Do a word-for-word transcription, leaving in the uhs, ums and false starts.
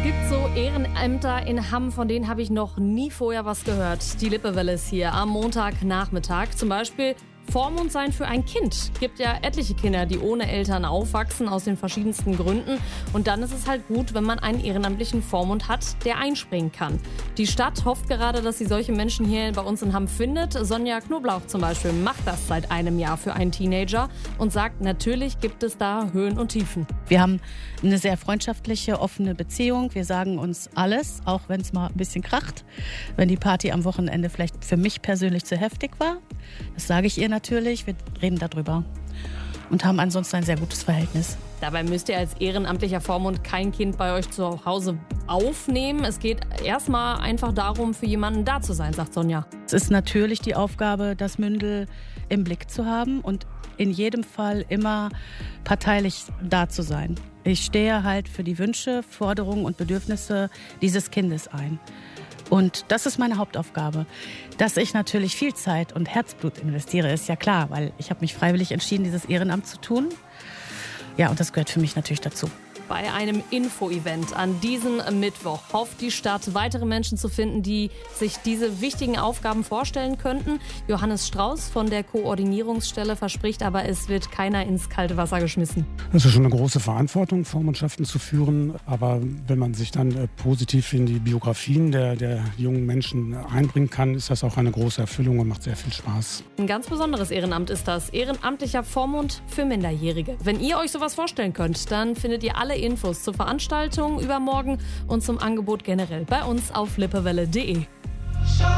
gibt so Ehrenämter in Hamm, von denen habe ich noch nie vorher was gehört. Die Lippewelle ist hier am Montagnachmittag. Zum Beispiel Vormund sein für ein Kind. Gibt ja etliche Kinder, die ohne Eltern aufwachsen, aus den verschiedensten Gründen. Und dann ist es halt gut, wenn man einen ehrenamtlichen Vormund hat, der einspringen kann. Die Stadt hofft gerade, dass sie solche Menschen hier bei uns in Hamm findet. Sonja Knoblauch zum Beispiel macht das seit einem Jahr für einen Teenager und sagt, natürlich gibt es da Höhen und Tiefen. Wir haben eine sehr freundschaftliche, offene Beziehung. Wir sagen uns alles, auch wenn es mal ein bisschen kracht. Wenn die Party am Wochenende vielleicht für mich persönlich zu heftig war. Das sage ich ihr natürlich. Wir reden darüber und haben ansonsten ein sehr gutes Verhältnis. Dabei müsst ihr als ehrenamtlicher Vormund kein Kind bei euch zu Hause aufnehmen. Es geht erstmal einfach darum, für jemanden da zu sein, sagt Sonja. Es ist natürlich die Aufgabe, das Mündel im Blick zu haben und in jedem Fall immer parteilich da zu sein. Ich stehe halt für die Wünsche, Forderungen und Bedürfnisse dieses Kindes ein. Und das ist meine Hauptaufgabe. Dass ich natürlich viel Zeit und Herzblut investiere, ist ja klar, weil ich habe mich freiwillig entschieden, dieses Ehrenamt zu tun. Ja, und das gehört für mich natürlich dazu. Bei einem Info-Event an diesem Mittwoch hofft die Stadt, weitere Menschen zu finden, die sich diese wichtigen Aufgaben vorstellen könnten. Johannes Strauß von der Koordinierungsstelle verspricht aber, es wird keiner ins kalte Wasser geschmissen. Das ist schon eine große Verantwortung, Vormundschaften zu führen. Aber wenn man sich dann äh, positiv in die Biografien der, der jungen Menschen einbringen kann, ist das auch eine große Erfüllung und macht sehr viel Spaß. Ein ganz besonderes Ehrenamt ist das. Ehrenamtlicher Vormund für Minderjährige. Wenn ihr euch sowas vorstellen könnt, dann findet ihr alle Infos zur Veranstaltung übermorgen und zum Angebot generell bei uns auf lippewelle punkt de.